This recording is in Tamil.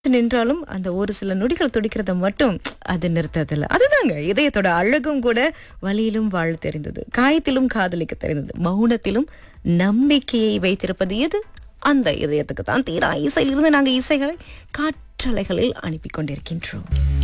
நின்றாலும் அந்த ஒரு சில நொடிகள் துடிக்கிறத மட்டும் அது நிறுத்ததில்ல. அதுதாங்க இதயத்தோட அழகும் கூட. வலியிலும் வாழ தெரிந்தது, காயத்திலும் காதலிக்க தெரிந்தது, மௌனத்திலும் நம்பிக்கையை வைத்திருப்பது எது? அந்த இதயத்துக்கு தான். தீரா இசையிலிருந்து நாங்க இசைகளை காற்றலைகளில் அனுப்பி கொண்டிருக்கின்றோம்.